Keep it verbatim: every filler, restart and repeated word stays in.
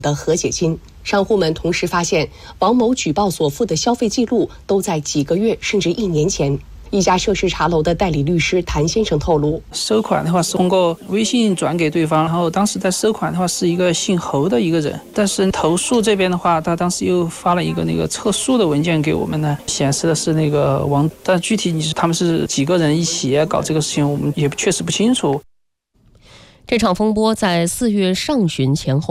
的和解金。商户们同时发现，王某举报所付的消费记录都在几个月甚至一年前。一家涉事茶楼的代理律师谭先生透露， 收款的话是通过微信转给对方，然后当时在收款的话是一个姓侯的一个人，但是投诉这边的话，他当时又发了一个那个测诉的文件给我们呢，显示的是那个王，但具体你是他们是几个人一起搞这个事情，我们也确实不清楚。 这场风波在四月上旬前后